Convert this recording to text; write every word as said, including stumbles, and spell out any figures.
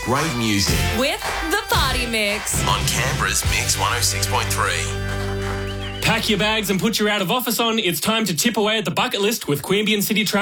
great music. With The Party Mix. On Canberra's Mix one oh six point three. Pack your bags and put your out of office on. It's time to tip away at the bucket list with Queanbeyan City Travel.